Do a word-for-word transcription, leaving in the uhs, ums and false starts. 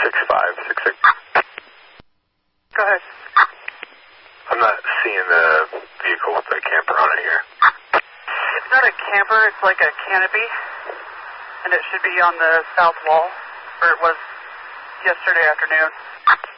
six five six six. Go ahead. I'm not seeing the vehicle with the camper on it here. It's not a camper, it's like a canopy, and it should be on the south wall, or it was yesterday afternoon.